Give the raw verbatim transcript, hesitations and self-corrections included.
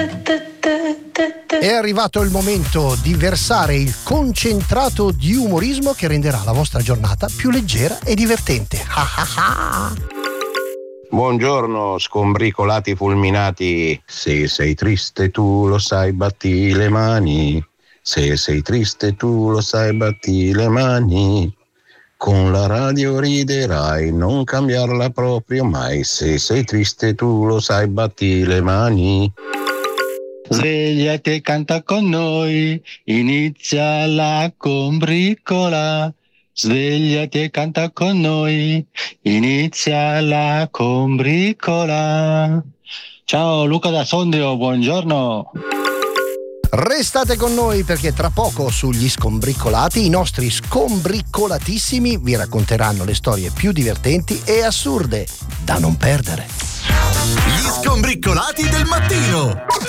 È arrivato il momento di versare il concentrato di umorismo che renderà la vostra giornata più leggera e divertente. Buongiorno scombricolati fulminati. Se sei triste tu lo sai, batti le mani. Se sei triste tu lo sai, batti le mani. Con la radio riderai, non cambiarla proprio mai. Se sei triste tu lo sai, batti le mani. Svegliati e canta con noi, inizia la combricola. Svegliati e canta con noi, inizia la combricola. Ciao Luca da Sondrio, buongiorno. Restate con noi perché tra poco sugli Scombricolati i nostri scombricolatissimi vi racconteranno le storie più divertenti e assurde da non perdere. Gli Scombricolati del mattino.